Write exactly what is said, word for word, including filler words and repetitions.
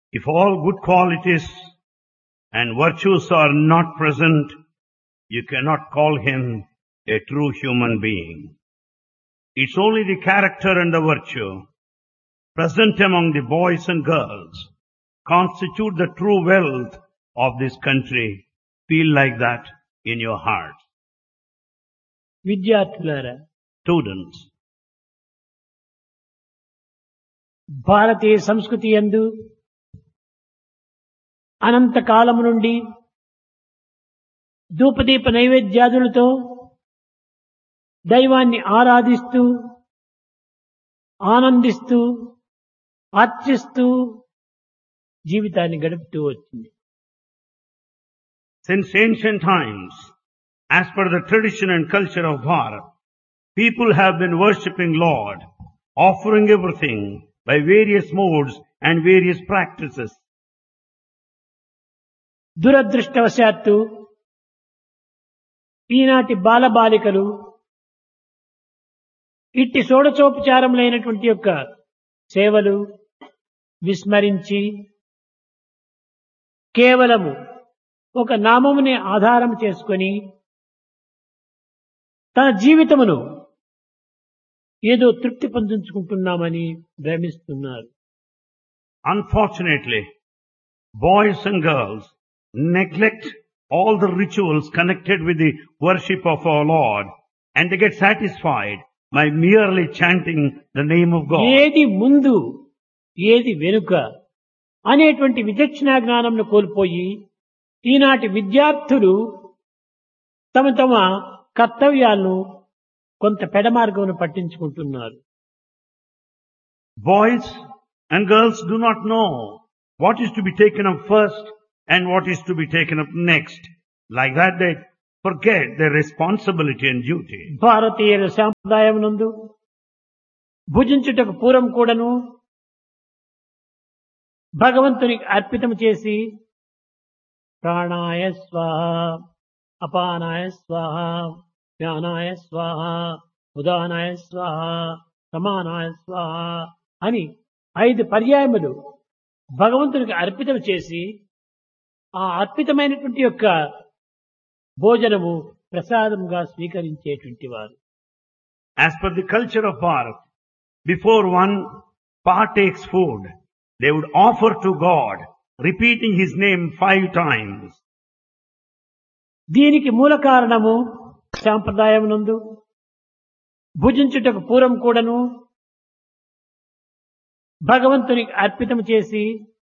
If all good qualities and virtues are not present, you cannot call him a true human being. It's only the character and the virtue present among the boys and girls constitute the true wealth of this country. Feel like that in your heart. విద్యార్థులారా, Students, భారతీయ సంస్కృతి యందు అనంత కాలము నుండి ధూపదీప నైవేద్యాదులతో దైవాన్ని ఆరాధిస్తూ ఆనందిస్తూ అర్చిస్తూ జీవితాన్ని గడుపుతూ వచ్చింది. since ancient times, as per the tradition and culture of Bharat, people have been worshipping Lord, offering everything by various modes and various practices. దురదృష్టవశాత్తు ఈనాటి బాలబాలికలు ఇట్టి షోడశోపచారములైనటువంటి యొక్క సేవలు విస్మరించి కేవలము ఒక నామముని ఆధారం చేసుకొని తన జీవితమును ఏదో తృప్తి పొందించుకుంటున్నామని భ్రమిస్తున్నారు. Unfortunately, boys and girls neglect all the rituals connected with the worship of our Lord, and they get satisfied by merely chanting the name of God. ఏది ముందు ఏది వెనుక అనేటువంటి విచక్షణా జ్ఞానంను కోల్పోయి ఈనాటి విద్యార్థులు తమ తమ కర్తవ్యాలను కొంత పెడమార్గమును పట్టించుకుంటున్నారు. Boys and girls do not know what is to be taken up first and what is to be taken up next. Like that, they forget their responsibility and duty. భారతీయుల సాంప్రదాయం నందు భుజించుటకు పూర్వం కూడాను భగవంతునికి అర్పితం చేసి ప్రాణాయ స్వాహ, అపానాయ స్వాహ, జ్ఞానాయ స్వాహ, ఉదానాయ స్వాహ, సమానాయ స్వాహ అని ఐదు పర్యాయములు భగవంతునికి అర్పితం చేసి ఆ అర్పితమైనటువంటి యొక్క భోజనము ప్రసాదంగా స్వీకరించేటువంటి వారు. As per the culture of Bharat, before one partakes food, they would offer to God, repeating his name five times. దీనికి మూల కారణము సాంప్రదాయం నందు భుజించుటకు పూర్వం కూడాను భగవంతునికి అర్పితం చేసి